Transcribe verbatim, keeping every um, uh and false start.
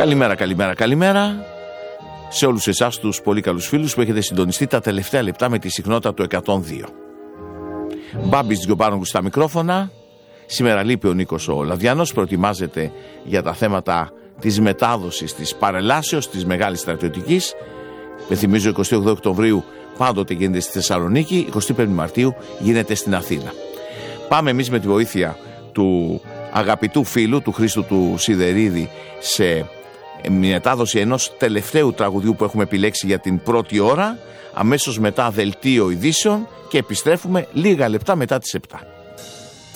Καλημέρα, καλημέρα, καλημέρα σε όλους εσάς τους πολύ καλούς φίλους που έχετε συντονιστεί τα τελευταία λεπτά με τη συχνότητα του εκατόν δύο. Μπάμπης Τζιομπάνογλου στα μικρόφωνα. Σήμερα λείπει ο Νίκος ο Λαδιάνος, προετοιμάζεται για τα θέματα της μετάδοσης της παρελάσεως της Μεγάλης Στρατιωτικής. Με θυμίζω εικοστή όγδοη Οκτωβρίου πάντοτε γίνεται στη Θεσσαλονίκη, εικοστή πέμπτη Μαρτίου γίνεται στην Αθήνα. Πάμε εμείς με τη βοήθεια του αγαπητού φίλου, του Χρήστου του Σιδερίδη, σε μετάδοση ενός τελευταίου τραγουδιού που έχουμε επιλέξει για την πρώτη ώρα, αμέσως μετά δελτίο ειδήσεων και επιστρέφουμε λίγα λεπτά μετά τις επτά.